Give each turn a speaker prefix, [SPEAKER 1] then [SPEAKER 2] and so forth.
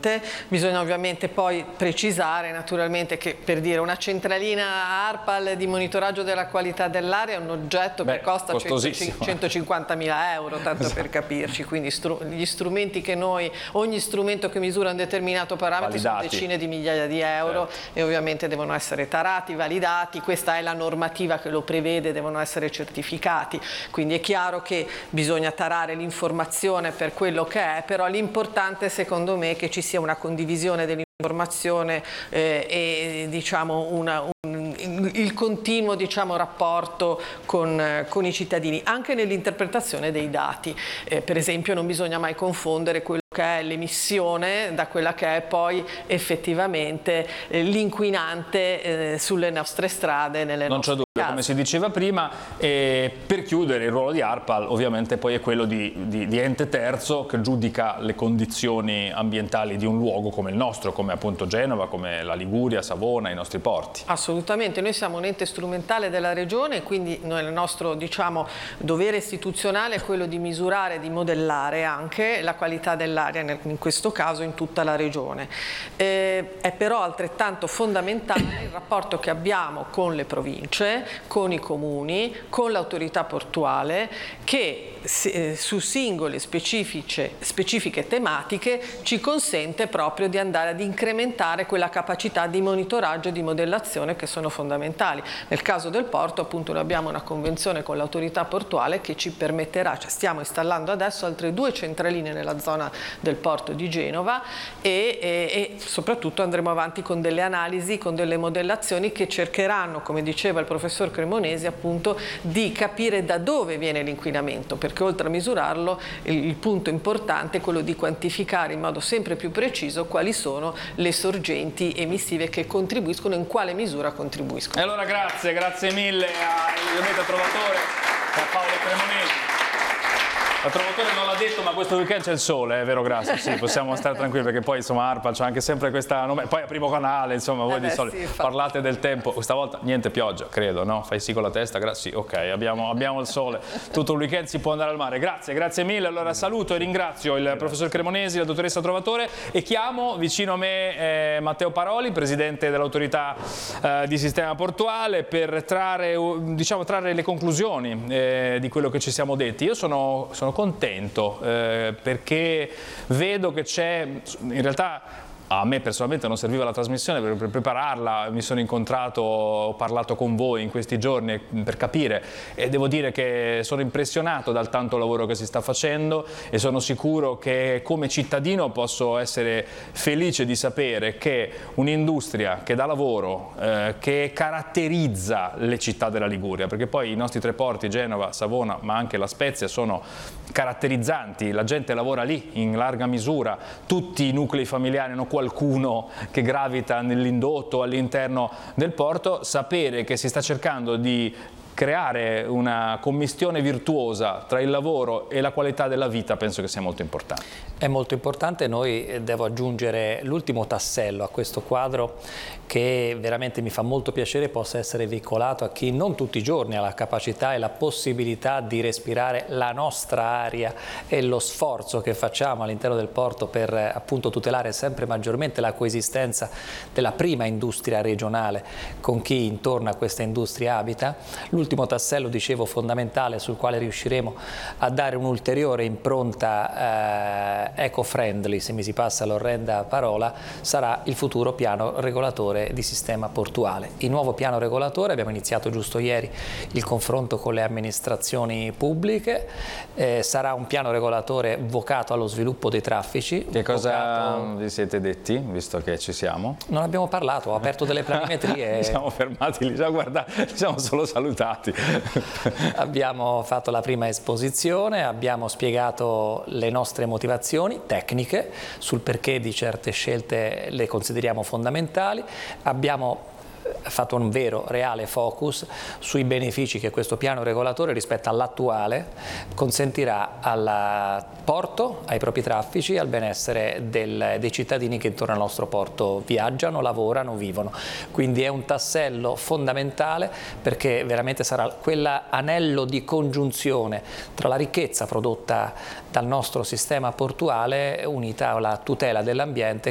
[SPEAKER 1] importante. Bisogna ovviamente poi precisare naturalmente che, per dire, una centralina ARPAL di monitoraggio della qualità dell'aria è un oggetto che costa 150.000 euro, tanto per capirci, quindi gli strumenti che ogni strumento che misura un determinato parametro sono decine di migliaia di euro, e ovviamente devono essere tarati, validati. Questa è la normativa che lo prevede, devono essere certificati, quindi è chiaro che bisogna tarare l'informazione per quello che è, però l'importante secondo me è che ci sia una condivisione dell'informazione e diciamo il continuo rapporto con i cittadini, anche nell'interpretazione dei dati. Per esempio non bisogna mai confondere quello che è l'emissione da quella che è poi effettivamente l'inquinante sulle nostre strade, nelle nostre case.
[SPEAKER 2] Come si diceva prima, per chiudere il ruolo di ARPAL ovviamente poi è quello di ente terzo che giudica le condizioni ambientali di un luogo come il nostro, come appunto Genova, come la Liguria, Savona, i nostri porti.
[SPEAKER 1] Assolutamente, noi siamo un ente strumentale della Regione, quindi il nostro dovere istituzionale è quello di misurare, di modellare anche la qualità dell'aria, in questo caso in tutta la Regione. È però altrettanto fondamentale il rapporto che abbiamo con le province, con i comuni, con l'autorità portuale, che su singole specifiche tematiche ci consente proprio di andare ad incrementare quella capacità di monitoraggio e di modellazione che sono fondamentali. Nel caso del porto appunto noi abbiamo una convenzione con l'autorità portuale che ci permetterà, stiamo installando adesso altre 2 centraline nella zona del porto di Genova e soprattutto andremo avanti con delle analisi, con delle modellazioni che cercheranno, come diceva il professor Cremonesi, appunto di capire da dove viene l'inquinamento, perché oltre a misurarlo il punto importante è quello di quantificare in modo sempre più preciso quali sono le sorgenti emissive che contribuiscono, in quale misura contribuiscono.
[SPEAKER 2] E allora grazie mille a Trovatore e a Paolo Cremonesi. La Trovatore non l'ha detto, ma questo weekend c'è il sole, è vero Grasso? Sì, possiamo stare tranquilli perché poi insomma ARPAL c'è anche sempre questa, poi a Primo Canale, insomma voi di solito parlate del tempo, questa volta niente pioggia, credo, no? Fai sì con la testa, sì, ok, abbiamo il sole, tutto il weekend si può andare al mare, grazie mille, allora saluto e ringrazio il professor Cremonesi, la dottoressa Trovatore e chiamo vicino a me Matteo Paroli, presidente dell'autorità di sistema portuale, per trarre le conclusioni di quello che ci siamo detti. Io sono contento perché vedo che c'è, in realtà a me personalmente non serviva la trasmissione per prepararla, mi sono incontrato, ho parlato con voi in questi giorni per capire e devo dire che sono impressionato dal tanto lavoro che si sta facendo e sono sicuro che come cittadino posso essere felice di sapere che un'industria che dà lavoro, che caratterizza le città della Liguria, perché poi i nostri 3 porti, Genova, Savona ma anche La Spezia, sono caratterizzanti, la gente lavora lì in larga misura, tutti i nuclei familiari hanno qualcuno che gravita nell'indotto all'interno del porto, sapere che si sta cercando di creare una commistione virtuosa tra il lavoro e la qualità della vita penso che sia molto importante.
[SPEAKER 3] È molto importante, noi devo aggiungere l'ultimo tassello a questo quadro che veramente mi fa molto piacere possa essere veicolato a chi non tutti i giorni ha la capacità e la possibilità di respirare la nostra aria e lo sforzo che facciamo all'interno del porto per appunto tutelare sempre maggiormente la coesistenza della prima industria regionale con chi intorno a questa industria abita. L'ultimo tassello, dicevo, fondamentale sul quale riusciremo a dare un'ulteriore impronta eco-friendly, se mi si passa l'orrenda parola, sarà il futuro piano regolatore di sistema portuale. Il nuovo piano regolatore, abbiamo iniziato giusto ieri il confronto con le amministrazioni pubbliche, sarà un piano regolatore vocato allo sviluppo dei traffici.
[SPEAKER 2] Che cosa vi siete detti, visto che ci siamo?
[SPEAKER 3] Non abbiamo parlato, ho aperto delle planimetrie.
[SPEAKER 2] Siamo fermati lì, guardate, ci siamo solo salutati.
[SPEAKER 3] Abbiamo fatto la prima esposizione, abbiamo spiegato le nostre motivazioni tecniche sul perché di certe scelte le consideriamo fondamentali, abbiamo fatto un vero, reale focus sui benefici che questo piano regolatore rispetto all'attuale consentirà al porto, ai propri traffici, al benessere dei cittadini che intorno al nostro porto viaggiano, lavorano, vivono. Quindi è un tassello fondamentale perché veramente sarà quell'anello di congiunzione tra la ricchezza prodotta dal nostro sistema portuale unita alla tutela dell'ambiente